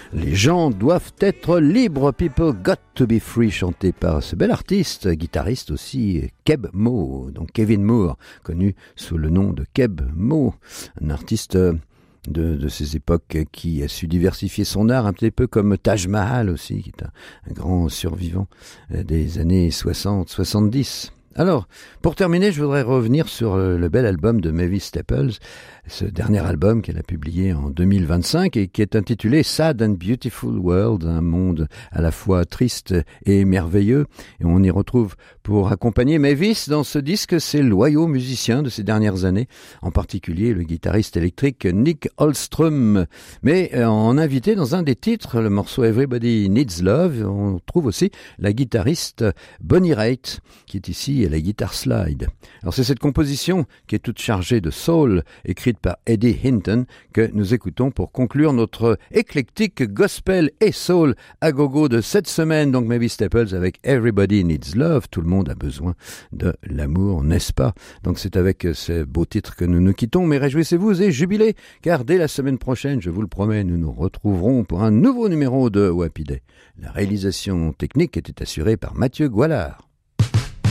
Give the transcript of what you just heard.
Les gens doivent être libres, people got to be free, chanté par ce bel artiste, guitariste aussi, Keb Mo, donc Kevin Moore, connu sous le nom de Keb Mo, un artiste de ces époques qui a su diversifier son art un petit peu comme Taj Mahal aussi, qui est un grand survivant des années 60-70. Alors, pour terminer, je voudrais revenir sur le bel album de Mavis Staples, ce dernier album qu'elle a publié en 2025 et qui est intitulé Sad and Beautiful World, un monde à la fois triste et merveilleux. Et on y retrouve pour accompagner Mavis dans ce disque ses loyaux musiciens de ces dernières années, en particulier le guitariste électrique Nick Holstrom. Mais en invité dans un des titres, le morceau Everybody Needs Love, on trouve aussi la guitariste Bonnie Raitt, qui est ici à la guitare slide. Alors c'est cette composition qui est toute chargée de soul, écrite par Eddie Hinton, que nous écoutons pour conclure notre éclectique gospel et soul à gogo de cette semaine. Donc Mavis Staples avec Everybody Needs Love, tout le monde a besoin de l'amour, n'est-ce pas? Donc c'est avec ce beau titre que nous nous quittons, mais réjouissez-vous et jubilez, car dès la semaine prochaine, je vous le promets, nous nous retrouverons pour un nouveau numéro de Wappy Day. La réalisation technique était assurée par Mathieu Goualard.